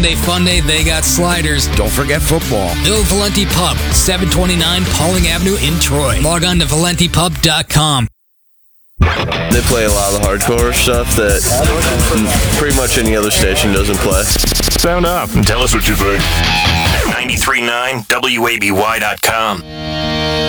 They fun day, they got sliders. Don't forget football. Il Valenti Pub, 729 Pauling Avenue in Troy. Log on to valentipub.com. They play a lot of the hardcore stuff that pretty much any other station doesn't play. Sound up and tell us what you think. 93.9 WABY.com.